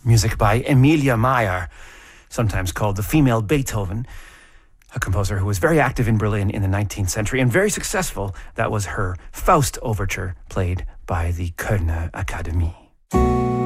Music by Emilia Meyer, sometimes called the female Beethoven, a composer who was very active in Berlin in the 19th century and very successful. That was her Faust overture, played by the Kölner Akademie.